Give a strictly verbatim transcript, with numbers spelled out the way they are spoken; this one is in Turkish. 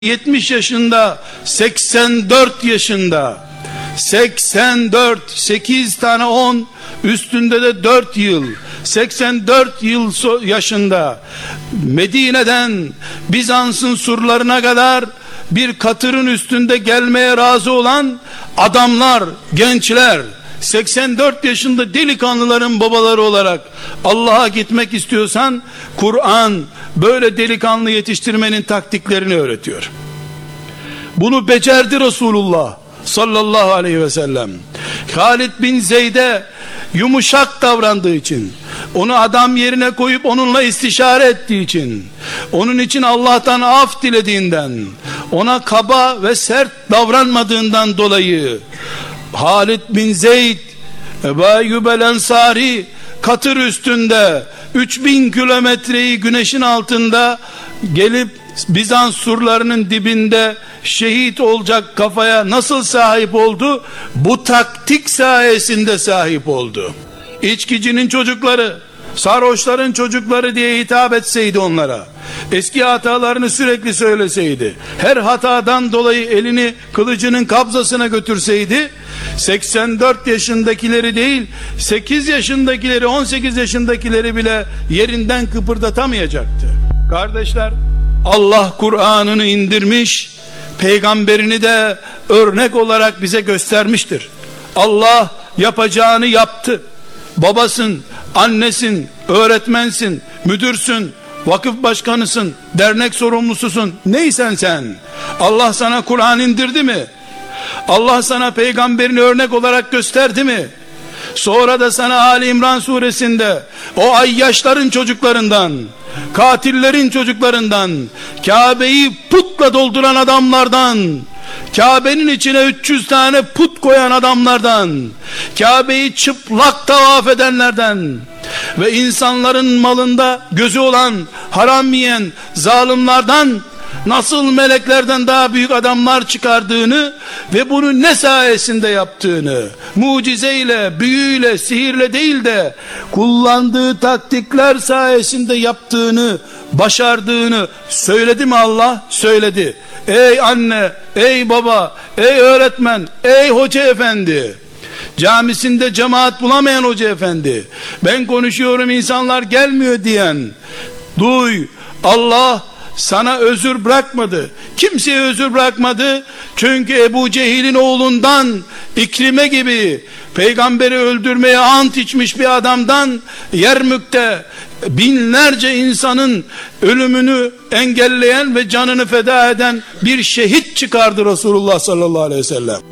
yetmiş yaşında, seksen dört yaşında, seksen dört, sekiz tane on, üstünde de dört yıl, seksen dört yıl yaşında, Medine'den Bizans'ın surlarına kadar bir katırın üstünde gelmeye razı olan adamlar, gençler, seksen dört yaşında delikanlıların babaları olarak Allah'a gitmek istiyorsan, Kur'an böyle delikanlı yetiştirmenin taktiklerini öğretiyor. Bunu becerdi Resulullah sallallahu aleyhi ve sellem. Halid bin Zeyd'e yumuşak davrandığı için, onu adam yerine koyup onunla istişare ettiği için, onun için Allah'tan af dilediğinden, ona kaba ve sert davranmadığından dolayı Halid bin Zeyd Ebu Eyyub el Ensari katır üstünde üç bin kilometreyi güneşin altında gelip Bizans surlarının dibinde şehit olacak kafaya nasıl sahip oldu? Bu taktik sayesinde sahip oldu. İçkicinin çocukları, sarhoşların çocukları diye hitap etseydi onlara, eski hatalarını sürekli söyleseydi, her hatadan dolayı elini kılıcının kabzasına götürseydi, seksen dört yaşındakileri değil, sekiz yaşındakileri, on sekiz yaşındakileri bile yerinden kıpırdatamayacaktı. Kardeşler, Allah Kur'an'ını indirmiş, peygamberini de örnek olarak bize göstermiştir. Allah yapacağını yaptı. Babasın, annesin, öğretmensin, müdürsün, vakıf başkanısın, dernek sorumlususun, neysen sen, Allah sana Kur'an indirdi mi? Allah sana peygamberini örnek olarak gösterdi mi? Sonra da sana Ali İmran suresinde o ayyaşların çocuklarından, katillerin çocuklarından, Kabe'yi putla dolduran adamlardan, Kabe'nin içine üç yüz tane put koyan adamlardan, Kabe'yi çıplak tavaf edenlerden ve insanların malında gözü olan, haram yiyen zalimlerden nasıl meleklerden daha büyük adamlar çıkardığını ve bunu ne sayesinde yaptığını, mucizeyle, büyüyle, sihirle değil de kullandığı taktikler sayesinde yaptığını, başardığını söyledi mi Allah? Söyledi. Ey anne, ey baba, ey öğretmen, ey hoca efendi, camisinde cemaat bulamayan hoca efendi, ben konuşuyorum insanlar gelmiyor diyen, duy, Allah sana özür bırakmadı. Kimseye özür bırakmadı. Çünkü Ebu Cehil'in oğlundan, İkrime gibi peygamberi öldürmeye ant içmiş bir adamdan, Yermük'te binlerce insanın ölümünü engelleyen ve canını feda eden bir şehit çıkardı Resulullah sallallahu aleyhi ve sellem.